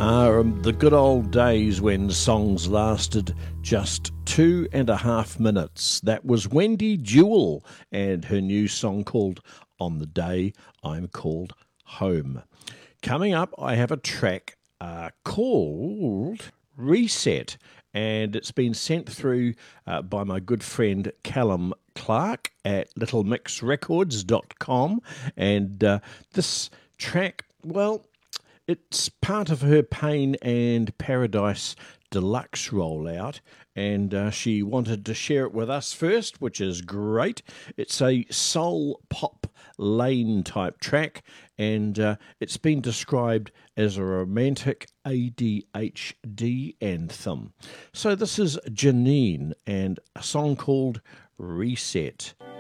The good old days when songs lasted just 2.5 minutes. That was Wendy Jewell and her new song called On the Day I'm Called Home. Coming up, I have a track called Reset, and it's been sent through by my good friend Callum Clark at littlemixrecords.com, and this track, well, it's part of her Pain and Paradise Deluxe rollout, and she wanted to share it with us first, which is great. It's a soul pop lane type track, and it's been described as a romantic ADHD anthem. So this is Janine and a song called Reset.